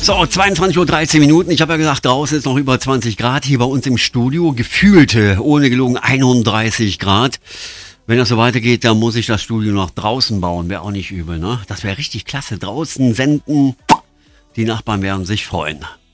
So, 22:13 Uhr. Ich habe ja gesagt, draußen ist noch über 20 Grad. Hier bei uns im Studio gefühlte, ohne gelogen, 31 Grad. Wenn das so weitergeht, dann muss ich das Studio noch draußen bauen. Wäre auch nicht übel, ne? Das wäre richtig klasse. Draußen senden. Die Nachbarn werden sich freuen.